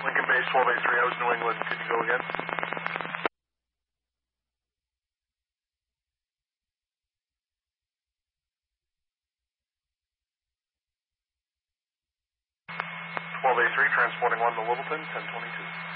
Lincoln Base 1283, how's New England? Can you go again? Transporting 1 to Littleton, 1022.